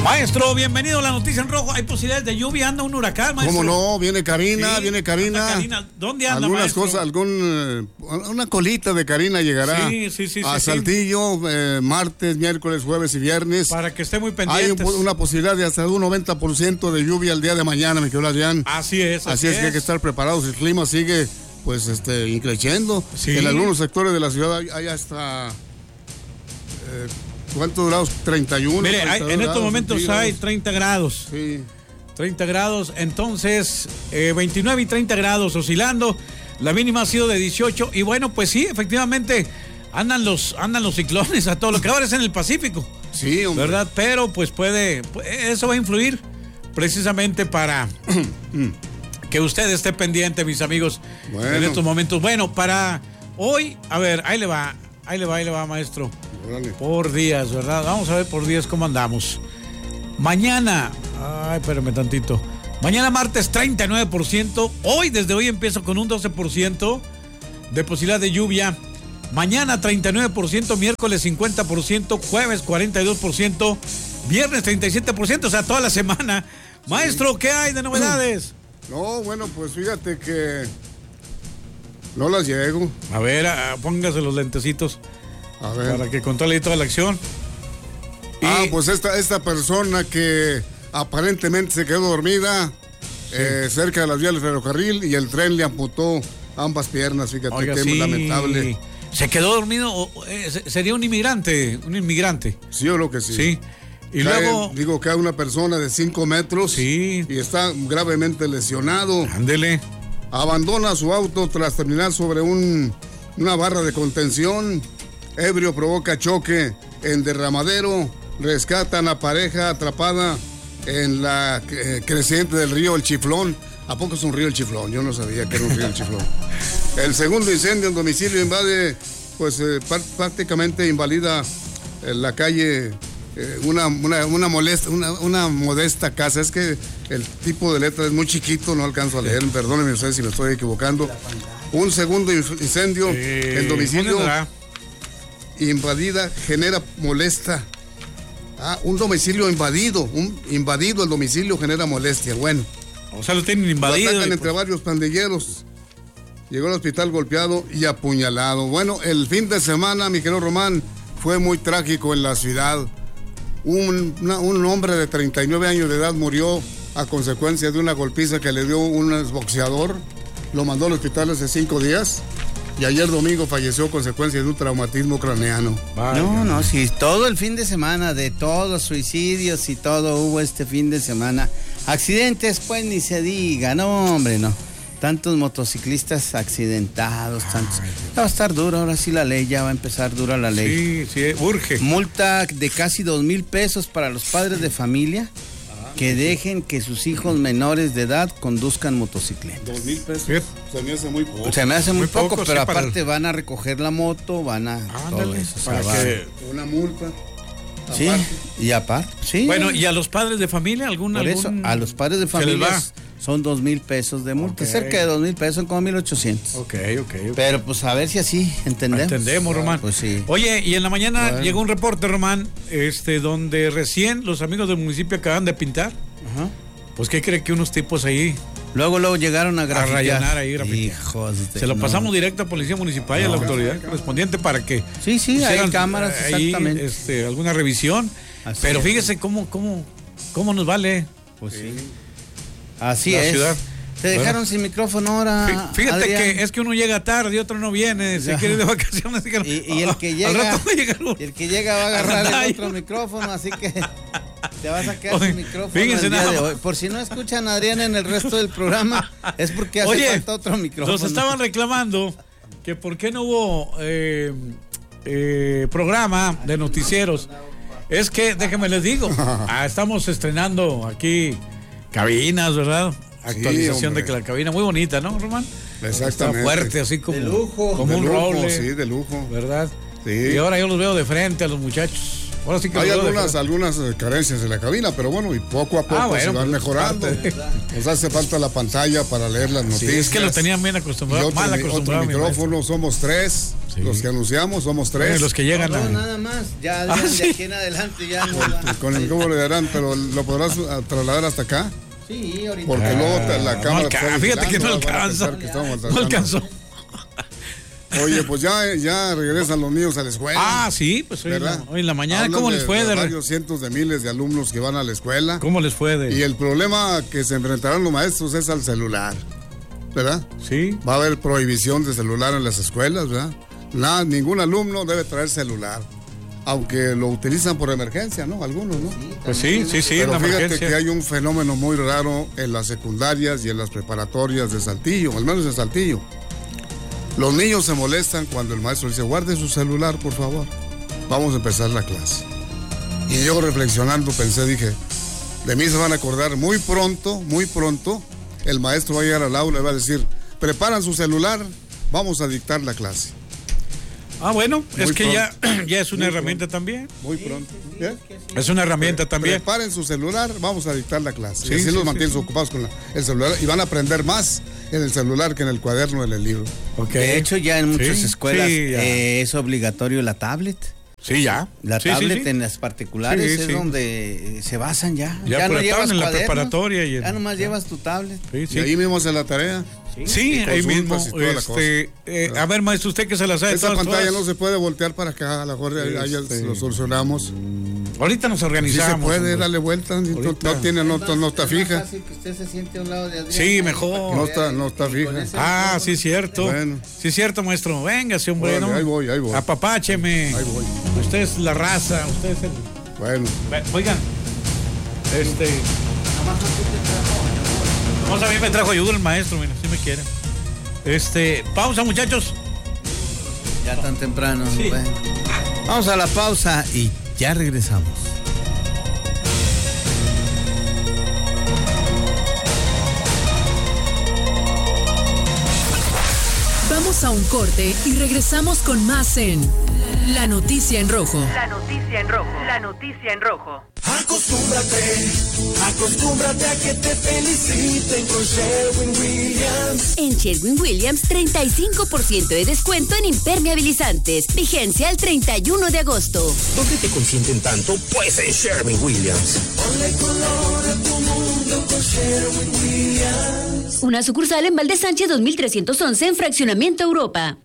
Maestro, bienvenido a la noticia en rojo. ¿Hay posibilidades de lluvia? ¿Anda un huracán, maestro? ¿Cómo no? Viene Karina, Sí, viene Karina. ¿Dónde anda, algunas maestro? cosas, una colita de Karina llegará a Saltillo, martes, miércoles, jueves y viernes. Para que esté muy pendientes. Hay una posibilidad de hasta un 90% de lluvia el día de mañana, mi querido Adrián. Así es. Así es que hay que estar preparados. El clima sigue, pues, increciendo. Sí. En algunos sectores de la ciudad hay hasta... ¿cuántos grados? 31. Mire, en estos momentos hay 30 grados. Sí. 30 grados, entonces 29 y 30 grados oscilando. La mínima ha sido de 18. Y bueno, pues sí, efectivamente, andan los ciclones a todo lo que ahora es en el Pacífico. Sí, hombre. ¿Verdad? Pero pues eso va a influir precisamente para que usted esté pendiente, mis amigos, en estos momentos. Bueno, para hoy, a ver, ahí le va, maestro. Órale. Por días, ¿verdad? Vamos a ver por días cómo andamos. Mañana, espérame tantito. Mañana martes 39%. Desde hoy empiezo con un 12% de posibilidad de lluvia. Mañana 39%, miércoles 50%, jueves 42%, viernes 37%, o sea, toda la semana. Maestro, ¿qué hay de novedades? No, bueno, pues fíjate que no las llego. A ver, póngase los lentecitos. A ver. Para que controle toda la acción. Pues esta persona que aparentemente se quedó dormida cerca de las vías del ferrocarril y el tren le amputó ambas piernas, fíjate. Oiga, qué lamentable. ¿Se quedó dormido? ¿Sería un inmigrante? Sí, yo creo que sí. Sí. Y luego... Digo que hay una persona de 5 metros y está gravemente lesionado. Ándele. Abandona su auto tras terminar sobre una barra de contención. Ebrio provoca choque en derramadero. Rescatan a pareja atrapada en la creciente del río El Chiflón. ¿A poco es un río El Chiflón? Yo no sabía que era un río El Chiflón. El segundo incendio en domicilio invade, pues prácticamente invalida la calle, una modesta casa. Es que el tipo de letra es muy chiquito, no alcanzo a leer. Perdónenme ustedes si me estoy equivocando. Un segundo incendio en domicilio. Invadida genera molesta. Un domicilio invadido. Invadido el domicilio genera molestia. Bueno. O sea, lo tienen invadido. Lo atacan entre varios pandilleros. Llegó al hospital golpeado y apuñalado. Bueno, el fin de semana, mi querido Román, fue muy trágico en la ciudad. Un hombre de 39 años de edad murió a consecuencia de una golpiza que le dio un boxeador. Lo mandó al hospital hace 5 días. Y ayer domingo falleció a consecuencia de un traumatismo craneano. No, sí, todo el fin de semana, de todos suicidios y todo hubo este fin de semana. Accidentes, pues ni se diga, no, hombre, no. Tantos motociclistas accidentados, tantos. Va a estar duro, ahora sí la ley, ya va a empezar dura la ley. Sí, urge. Multa de casi 2,000 pesos para los padres de familia que dejen que sus hijos menores de edad conduzcan motocicletas. 2,000 pesos. Se me hace muy poco. Se me hace muy poco, pero aparte van a recoger la moto, van a todo eso. Para que... Una multa. Sí, y aparte, sí. Bueno, ¿y a los padres de familia Por eso, a los padres de familia son 2,000 pesos de multa. Cerca de 2,000 pesos, son como 1,800. Ok. Pero pues a ver si así entendemos. Entendemos, Román. Pues sí. Oye, y en la mañana llegó un reporte, Román, donde recién los amigos del municipio acaban de pintar. Ajá. Pues, ¿qué cree que unos tipos ahí? Luego llegaron a grafitear. A rayanar ahí, Hijos de... Se lo pasamos directo a Policía Municipal y a la autoridad correspondiente para que... Sí, hay cámaras, exactamente. Ahí, alguna revisión. Así pero es. Fíjese cómo nos vale. Pues sí. Así la es. Ciudad. Te dejaron sin micrófono ahora. Fíjate, Adrián, que es que uno llega tarde y otro no viene, se quiere de vacaciones. Y el que llega va a agarrar el otro micrófono, así que te vas a quedar sin micrófono el día de hoy. Por si no escuchan a Adrián en el resto del programa, es porque hace falta otro micrófono. Nos estaban reclamando que por qué no hubo programa de noticieros. Es que, déjenme les digo, estamos estrenando aquí cabinas, ¿verdad? Actualización de que la cabina muy bonita, ¿no, Román? Exactamente. Está fuerte, así como de lujo, como un roble. Sí, de lujo. ¿Verdad? Sí. Y ahora yo los veo de frente a los muchachos. Ahora sí que hay lo algunas carencias en la cabina, pero bueno, y poco a poco se van mejorando. Nos hace falta la pantalla para leer las noticias. Sí, es que lo tenían bien acostumbrado, otro micrófono, somos 3. Sí. Los que anunciamos somos 3. Los que llegan nada más. Ya de aquí en adelante ya no va. Con el cómo le darán, pero ¿lo podrás trasladar hasta acá? Sí, ahorita. Porque luego la cámara... fíjate que no alcanza. No alcanzó. Oye, pues ya regresan los niños a la escuela. Ah, sí, pues hoy en la mañana. Hablan ¿Cómo les fue? De varios cientos de miles de alumnos que van a la escuela. ¿Cómo les fue? Y el problema que se enfrentarán los maestros es al celular, ¿verdad? Sí. Va a haber prohibición de celular en las escuelas, ¿verdad? Ningún alumno debe traer celular. Aunque lo utilizan por emergencia, ¿no? Algunos, ¿no? Pues sí. Pero fíjate que hay un fenómeno muy raro en las secundarias y en las preparatorias de Saltillo, al menos en Saltillo. Los niños se molestan cuando el maestro dice, guarde su celular, por favor. Vamos a empezar la clase. Y yo reflexionando dije, de mí se van a acordar muy pronto, el maestro va a llegar al aula y va a decir, preparan su celular, vamos a dictar la clase. Ah, bueno, es que ya es una herramienta también. Muy pronto. ¿Eh? Es una herramienta también. Preparen su celular, vamos a dictar la clase. Y así los mantienen ocupados con el celular y van a aprender más en el celular que en el cuaderno, en el libro. Okay. De hecho, ya en muchas escuelas es obligatorio la tablet. Sí, ya. La tablet en las particulares es donde se basan ya. Ya no llevas en la preparatoria. Ya nomás llevas tu tablet. Y ahí mismo hace la tarea. Sí, ahí mismo. A ver, maestro, usted que se la sabe. Esa pantalla no se puede voltear para acá, a lo mejor ahí lo solucionamos. Ahorita nos organizamos. Sí se puede darle vuelta, no está fija. Que usted se siente a un lado de Adrián. Sí, mejor. No está fija. Ah, sí, cierto. Bueno. Sí, cierto, maestro. Véngase, hombre. Órale, ahí voy. Apapácheme. Ahí voy. Usted es la raza, usted es el... Bueno. Oigan, Vamos, a mí me trajo ayuda el maestro, mira, si me quieren. Pausa, muchachos. Ya tan temprano. Sí. Bueno. Vamos a la pausa y ya regresamos. Vamos a un corte y regresamos con más en La Noticia en Rojo. La Noticia en Rojo. La Noticia en Rojo. Acostúmbrate a que te feliciten con Sherwin-Williams. En Sherwin-Williams, 35% de descuento en impermeabilizantes. Vigencia al 31 de agosto. ¿Dónde te consienten tanto? Pues en Sherwin-Williams. Ponle color a tu mundo con Sherwin-Williams. Una sucursal en Valdez Sánchez 2311 en Fraccionamiento Europa.